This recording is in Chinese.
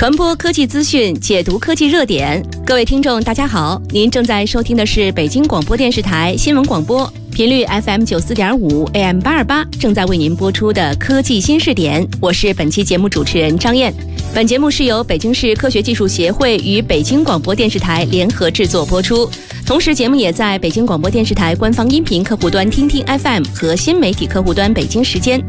传播科技资讯，解读科技热点。各位听众大家好，您正在收听的是北京广播电视台新闻广播，频率 FM 94.5 AM 828，正在为您播出的科技新视点。我是本期节目主持人张燕。本节目是由北京市科学技术协会与北京广播电视台联合制作播出，同时节目也在北京广播电视台官方音频客户端听听 FM 和新媒体客户端北京时间